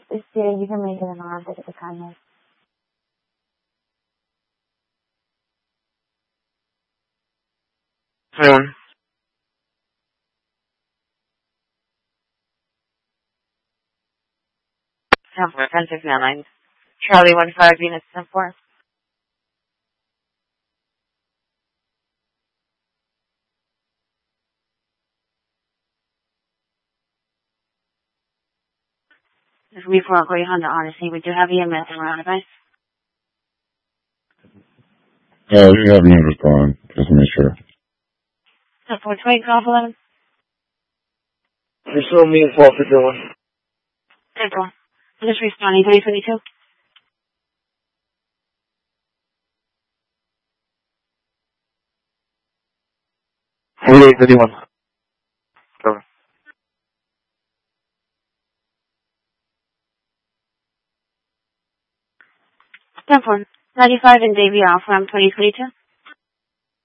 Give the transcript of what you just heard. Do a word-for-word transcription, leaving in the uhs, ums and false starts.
It's there. You can make it an offer to the kindness. twenty-one. ten four, ten six nine. Charlie one five units ten four. This will be for Alcoy Honda Odyssey. We do have E M S and we're on advice. Uh, you have me respond, just to make sure. ten four twenty, golf eleven. You're still me and Paul for doing. ten four. I'm just responding, twenty twenty-two. forty-eight fifty-one. Cover. ten four. ninety-five and Davey off from twenty twenty-two.